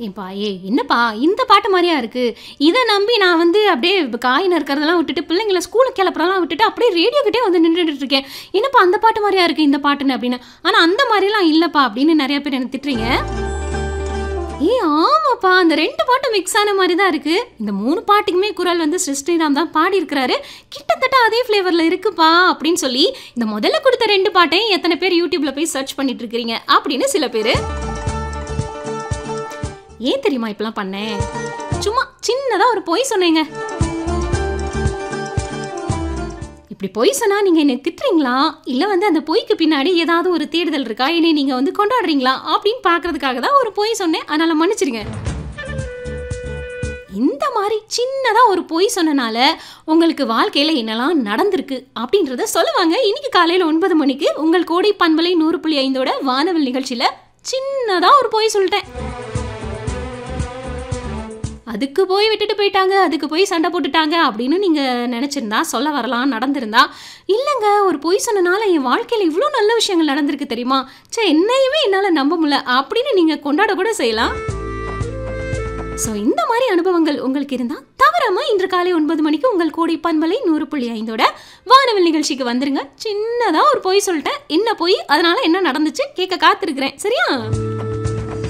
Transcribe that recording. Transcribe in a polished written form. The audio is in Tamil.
ஏன்பா என்னப்பா இந்த பாட்டு மாதிரியா இருக்கு? இதை நம்பி நான் வந்து அப்படியே காய் நறுக்கிறதெல்லாம் விட்டுட்டு பிள்ளைங்கள ஸ்கூலுக்கு கிளப்புறதெல்லாம் விட்டுட்டு அப்படியே ரேடியோ கிட்டே வந்து நின்றுட்டு இருக்கேன். என்னப்பா அந்த பாட்டு மாதிரியா இருக்கு இந்த பாட்டுன்னு அப்படின்னு. ஆனா அந்த மாதிரிலாம் இல்லப்பா அப்படின்னு நிறைய பேர் என்ன திட்டுறீங்க. ஆமாப்பா, அந்த 2 பாட்டும் மிக்ஸ் ஆன மாதிரி தான் இருக்கு. இந்த 3 பாட்டுக்குமே குரல் வந்து ஸ்ரீராம் தான் பாடி இருக்கிறாரு. கிட்டத்தட்ட அதே ஃப்ளேவர்ல இருக்குப்பா அப்படின்னு சொல்லி இந்த முதல்ல கொடுத்த 2 பாட்டையும் எத்தனை பேர் யூடியூப்ல போய் சர்ச் பண்ணிட்டு இருக்கீங்க அப்படின்னு சில பேர். ஏன் தெரியுமா இப்பெல்லாம் பண்ணேன்? சும்மா சின்னதா ஒரு பொய் சொன்னேங்க. இப்படி பொய் சொன்னா நீங்க என்ன திட்டுறீங்களா, இல்ல வந்து அந்த பொய்க்கு பின்னாடி ஏதாவது ஒரு தேடுதல் இருக்கா, என்னை நீங்க வந்து கொண்டாடுறீங்களா அப்படின்னு பாக்குறதுக்காக தான் ஒரு பொய் சொன்னேன். அதனால மன்னிச்சிருங்க. இந்த மாதிரி சின்னதா ஒரு பொய் சொன்னனால உங்களுக்கு வாழ்க்கையில என்னெல்லாம் நடந்திருக்கு அப்படின்றத சொல்லுவாங்க. இன்னைக்கு காலையில 9 மணிக்கு உங்கள் கோடை பண்பலை 100.5 வானவில் நிகழ்ச்சியில சின்னதா ஒரு பொய் சொல்லிட்டேன். அதுக்கு போய் விட்டுட்டு போயிட்டாங்க, அதுக்கு போய் சண்டை போட்டுட்டாங்க அப்படின்னு நீங்க நினைச்சிருந்தா சொல்ல வரலாம், நடந்திருந்தா. இல்லைங்க, ஒரு பொய் சொன்னனால என் வாழ்க்கையில இவ்வளோ நல்ல விஷயங்கள் நடந்திருக்கு தெரியுமா, என்னையுமே என்னால் நம்ப முடியல அப்படின்னு நீங்க கொண்டாட கூட செய்யலாம். ஸோ இந்த மாதிரி அனுபவங்கள் உங்களுக்கு இருந்தால் தவறாம இன்று காலை 9 மணிக்கு உங்கள் கோடை பண்பலை 100.5 வானவில் நிகழ்ச்சிக்கு வந்துருங்க. சின்னதாக ஒரு பொய் சொல்லிட்டேன், என்ன பொய், அதனால என்ன நடந்துச்சு கேட்க காத்திருக்கிறேன். சரியா?